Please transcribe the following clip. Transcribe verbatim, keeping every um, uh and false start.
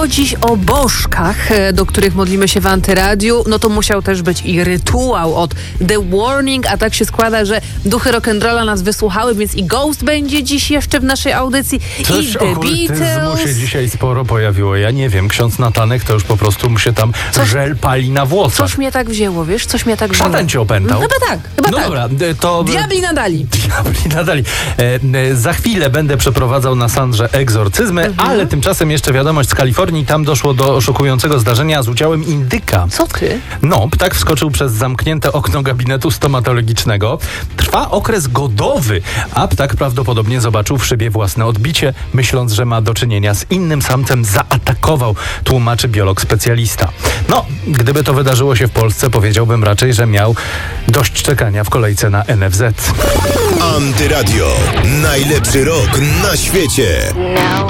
było dziś o bożkach, do których modlimy się w Antyradiu, no to musiał też być i rytuał od The Warning, a tak się składa, że duchy rock'n'rolla nas wysłuchały, więc i Ghost będzie dziś jeszcze w naszej audycji, Coś i The okultyzmu się Beatles. dzisiaj sporo pojawiło. Ja nie wiem, ksiądz Natanek to już po prostu mu się tam Coś- żel pali na włosach. Coś mnie tak wzięło, wiesz? Coś mnie tak wzięło. Szatan cię opętał. No, chyba tak, chyba No tak. dobra, to... Diabli nadali. Diabli nadali. E, e, za chwilę będę przeprowadzał na Sandrze egzorcyzmy, Mhm. ale tymczasem jeszcze wiadomość z Kalifornii. Tam doszło do szokującego zdarzenia z udziałem indyka. Co ty? No, ptak wskoczył przez zamknięte okno gabinetu stomatologicznego. Trwa okres godowy, a ptak prawdopodobnie zobaczył w szybie własne odbicie, myśląc, że ma do czynienia z innym samcem, zaatakował, tłumaczy biolog specjalista. No, gdyby to wydarzyło się w Polsce, powiedziałbym raczej, że miał dość czekania w kolejce na N F Z. Antyradio. Najlepszy rok na świecie. Now